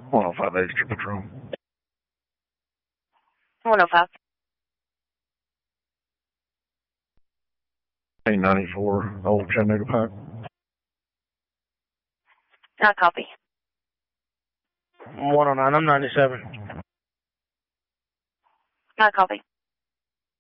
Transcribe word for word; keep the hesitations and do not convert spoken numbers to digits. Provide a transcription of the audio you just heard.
one oh five Extra Patrol. one oh five. eight ninety-four, Old Chattanooga Pike. I copy. one oh nine, I'm ninety-seven. I copy.